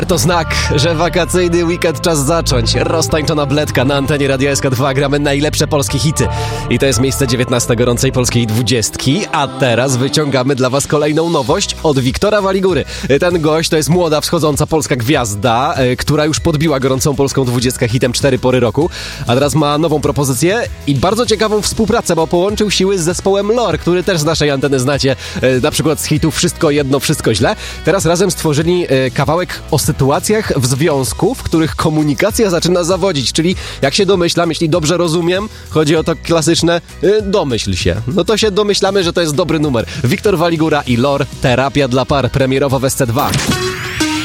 To znak, że wakacyjny weekend czas zacząć. Roztańczona bledka na antenie Radia SK2. Gramy najlepsze polskie hity. I to jest miejsce 19 gorącej polskiej 20. A teraz wyciągamy dla was kolejną nowość od Wiktora Waligury. Ten gość to jest młoda, wschodząca polska gwiazda, która już podbiła gorącą polską 20 hitem 4 pory roku. A teraz ma nową propozycję i bardzo ciekawą współpracę, bo połączył siły z zespołem Lore, który też z naszej anteny znacie, na przykład z hitów Wszystko jedno, wszystko źle. Teraz razem stworzyli kawałek o sytuacjach w związku, w których komunikacja zaczyna zawodzić, czyli jak się domyślam, jeśli dobrze rozumiem, chodzi o to klasyczne domyśl się. No to się domyślamy, że to jest dobry numer. Wiktor Waligura i Lore, Terapia dla par, premierowo w SC2.